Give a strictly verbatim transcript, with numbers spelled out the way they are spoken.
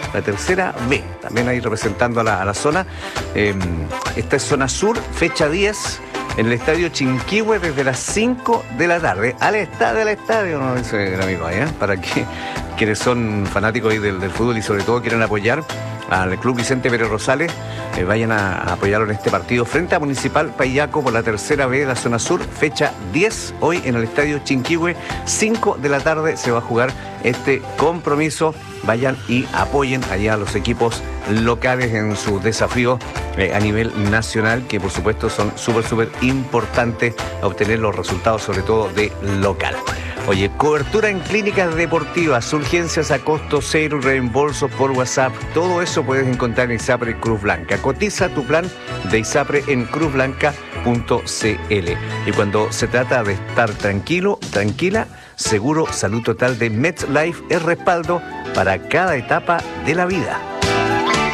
la tercera B, también ahí representando a la, a la zona. Eh, esta es zona sur, fecha diez, en el estadio Chinquihue desde las cinco de la tarde. Al estadio, al estadio, no dice el amigo ahí, ¿eh? Para que quienes son fanáticos ahí del, del fútbol y sobre todo quieren apoyar al Club Vicente Pérez Rosales, eh, vayan a, a apoyarlo en este partido frente a Municipal Payaco por la tercera B de la zona sur, fecha diez, hoy en el estadio Chinquihue, cinco de la tarde se va a jugar este compromiso. Vayan y apoyen allá a los equipos locales en sus desafíos eh, a nivel nacional, que por supuesto son súper, súper importantes a obtener los resultados, sobre todo de local. Oye, cobertura en clínicas deportivas, urgencias a costo cero, reembolsos por WhatsApp, todo eso puedes encontrar en ISAPRE Cruz Blanca. Cotiza tu plan de ISAPRE en cruz blanca punto c l. Y cuando se trata de estar tranquilo, tranquila, Seguro Salud Total de MetLife es respaldo para cada etapa de la vida.